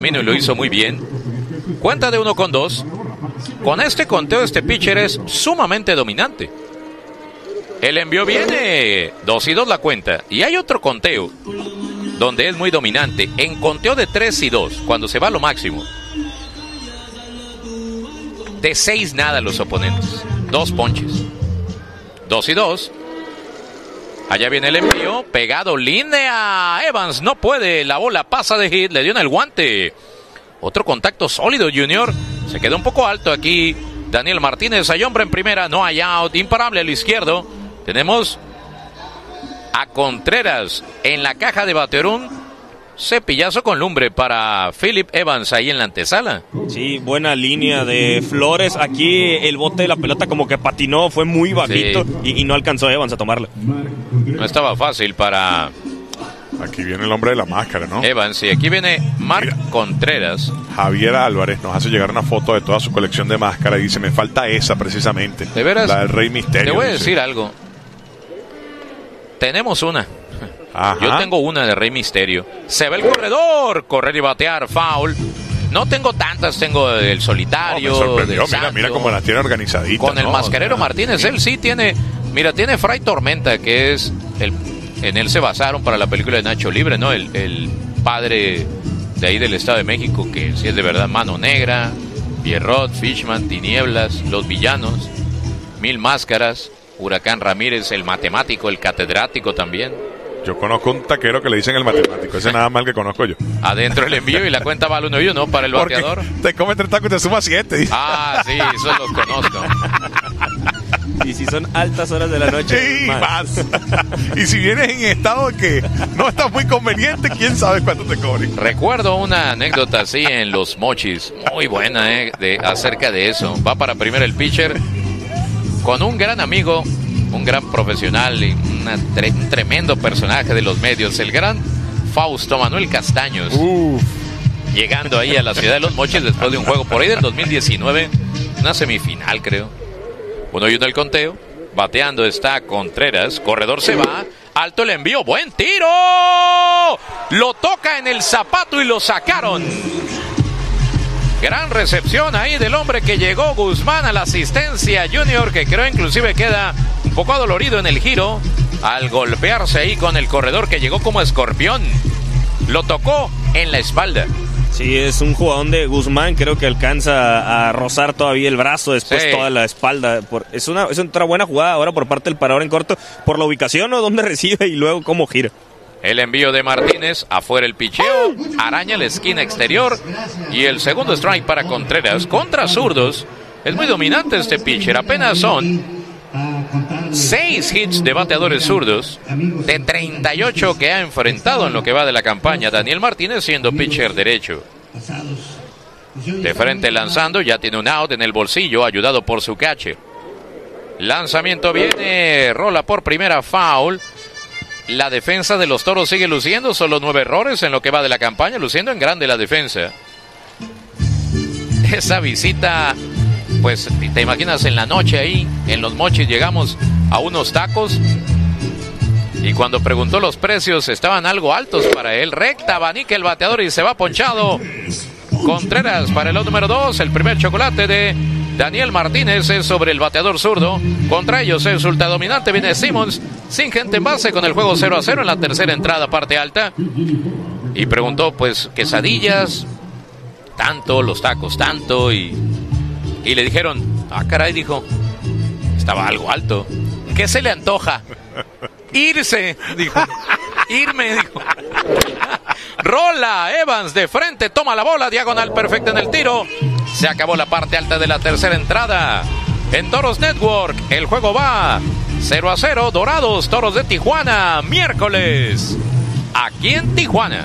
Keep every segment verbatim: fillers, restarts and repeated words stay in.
y lo hizo muy bien. Cuenta de uno con dos. Con este conteo, este pitcher es sumamente dominante. El envío viene dos y dos la cuenta. Y hay otro conteo donde es muy dominante. En conteo de tres y dos, cuando se va a lo máximo. De seis nada los oponentes. Dos ponches. Dos y dos. Allá viene el envío, pegado, línea. Evans no puede, la bola pasa de hit, le dio en el guante. Otro contacto sólido, Junior. Se quedó un poco alto aquí. Daniel Martínez, hay hombre en primera, no hay out, imparable al izquierdo. Tenemos a Contreras en la caja de bateón. Cepillazo con lumbre para Philip Evans ahí en la antesala. Sí, buena línea de Flores. Aquí el bote de la pelota como que patinó, fue muy bajito, sí. y, y no alcanzó Evans a tomarla. No estaba fácil para... Aquí viene el hombre de la máscara, ¿no? Evans, y aquí viene Mark Mira, Contreras. Javier Álvarez nos hace llegar una foto de toda su colección de máscaras y dice, me falta esa precisamente. ¿De veras? La del Rey Misterio. Te voy a dice. decir algo. Tenemos una. Ajá. Yo tengo una de Rey Misterio. Se ve el corredor, correr y batear, foul. No tengo tantas, tengo el solitario. No, me sorprendió, mira, Santo, mira cómo las tiene organizaditas. Con el ¿no? mascarero o sea, Martínez, él sí tiene, mira, tiene Fray Tormenta, que es, el, en él se basaron para la película de Nacho Libre, ¿no? El, el padre de ahí del Estado de México, que sí es de verdad Mano Negra, Pierrot, Fishman, Tinieblas, Los Villanos, Mil Máscaras, Huracán Ramírez, el matemático, el catedrático también. Yo conozco un taquero que le dicen el matemático. Ese nada mal que conozco yo. Adentro el envío y la cuenta vale uno y uno para el Porque bateador. te come tres tacos y te suma siete. Ah, sí, esos los conozco. Y si son altas horas de la noche, sí, más. más. Y si vienes en estado que no está muy conveniente, quién sabe cuánto te cobren. Recuerdo una anécdota así en Los Mochis, muy buena, eh, de, acerca de eso. Va para primero el pitcher con un gran amigo, un gran profesional y una tre- un tremendo personaje de los medios, el gran Fausto Manuel Castaños. Uf. Llegando ahí a la ciudad de Los Mochis después de un juego por ahí del dos mil diecinueve, una semifinal creo. Uno y uno el conteo, bateando está Contreras, corredor se va, alto el envío, buen tiro, lo toca en el zapato y lo sacaron. Gran recepción ahí del hombre que llegó, Guzmán, a la asistencia, Junior, que creo inclusive queda un poco adolorido en el giro al golpearse ahí con el corredor que llegó como escorpión. Lo tocó en la espalda. Sí, es un jugador de Guzmán, creo que alcanza a rozar todavía el brazo, después sí. toda la espalda. Por, es, una, es otra buena jugada ahora por parte del parador en corto, por la ubicación o donde recibe y luego cómo gira. El envío de Martínez, afuera el picheo, araña la esquina exterior y el segundo strike para Contreras. Contra zurdos, es muy dominante este pitcher, apenas son seis hits de bateadores zurdos de treinta y ocho que ha enfrentado en lo que va de la campaña. Daniel Martínez siendo pitcher derecho. De frente lanzando, ya tiene un out en el bolsillo, ayudado por su catcher. Lanzamiento viene, rola por primera, foul. La defensa de los Toros sigue luciendo, solo nueve errores en lo que va de la campaña, luciendo en grande la defensa. Esa visita, pues te imaginas en la noche ahí, en Los Mochis, llegamos a unos tacos y cuando preguntó los precios estaban algo altos para él. Recta, abanica el bateador y se va ponchado. Contreras para el out número dos, el primer chocolate de Daniel Martínez es sobre el bateador zurdo. Contra ellos es ultra dominante, viene Simmons sin gente en base con el juego cero a cero en la tercera entrada, parte alta. Y preguntó, pues, quesadillas, tanto, los tacos, tanto. Y, y le dijeron, ah, caray, dijo, estaba algo alto. ¿Qué se le antoja? Irse, dijo. Irme, dijo. Rola Evans de frente, toma la bola, diagonal perfecta en el tiro. Se acabó la parte alta de la tercera entrada. En Toros Network, el juego va cero a cero, Dorados, Toros de Tijuana, miércoles, aquí en Tijuana.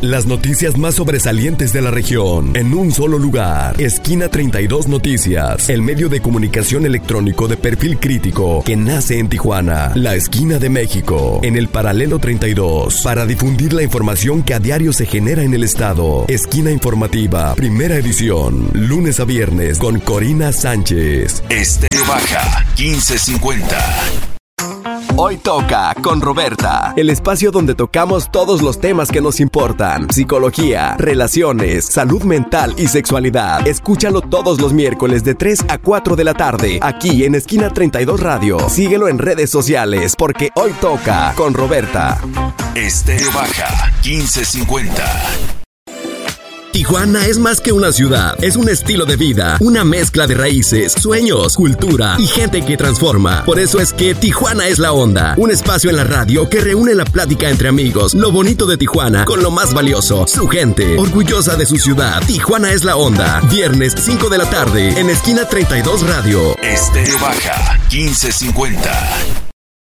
Las noticias más sobresalientes de la región en un solo lugar. Esquina treinta y dos Noticias, el medio de comunicación electrónico de perfil crítico que nace en Tijuana, la esquina de México, en el paralelo treinta y dos, para difundir la información que a diario se genera en el estado. Esquina informativa, primera edición, lunes a viernes con Corina Sánchez. Estéreo Baja, quince cincuenta. Hoy toca con Roberta, el espacio donde tocamos todos los temas que nos importan: psicología, relaciones, salud mental y sexualidad. Escúchalo todos los miércoles de tres a cuatro de la tarde, aquí en Esquina treinta y dos Radio. Síguelo en redes sociales, porque hoy toca con Roberta. Estéreo Baja, quince cincuenta. Tijuana es más que una ciudad, es un estilo de vida, una mezcla de raíces, sueños, cultura y gente que transforma. Por eso es que Tijuana es la onda, un espacio en la radio que reúne la plática entre amigos, lo bonito de Tijuana con lo más valioso, su gente, orgullosa de su ciudad. Tijuana es la onda, viernes cinco de la tarde en Esquina treinta y dos Radio. Estéreo Baja, quince cincuenta.